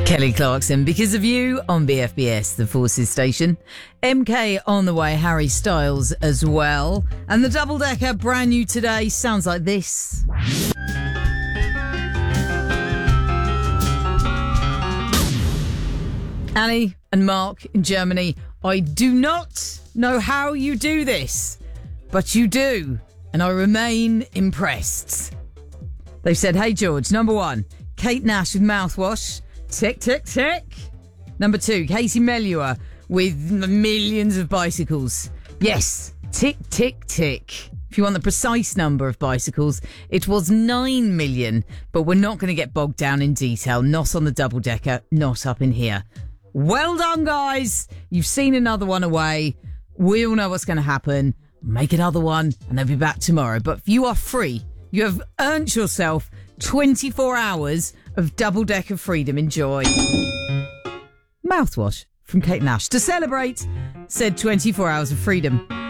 Kelly Clarkson, Because of You on BFBS, the Forces station. MK on the way, Harry Styles as well. And the double-decker, brand new today, sounds like this. Annie and Mark in Germany, I do not know how you do this, but you do, and I remain impressed. They've said, hey George, number one, Kate Nash with mouthwash. Tick, tick, tick. Number two, Casey Melua with millions of bicycles. Yes, tick, tick, tick. If you want the precise number of bicycles, it was 9 million, but we're not going to get bogged down in detail. Not on the double-decker, not up in here. Well done, guys. You've seen another one away. We all know what's going to happen. Make another one, and they'll be back tomorrow. But if you are free, you have earned yourself 24 hours of double-decker freedom. Enjoy. Mouthwash from Kate Nash to celebrate said 24 hours of freedom.